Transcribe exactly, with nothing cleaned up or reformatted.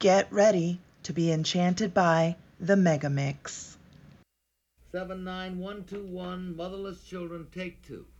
get ready to be enchanted by the Mega Mix. seven nine one two one, Motherless Children, take two.